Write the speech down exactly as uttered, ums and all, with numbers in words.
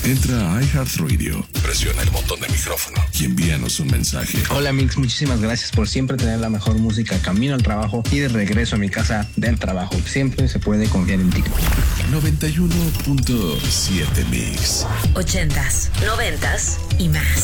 Entra a iHeartRadio, presiona el botón de micrófono y envíanos un mensaje. Hola Mix, muchísimas gracias por siempre tener la mejor música camino al trabajo y de regreso a mi casa del trabajo. Siempre se puede confiar en ti. noventa y uno punto siete Mix. Ochentas, noventas y más.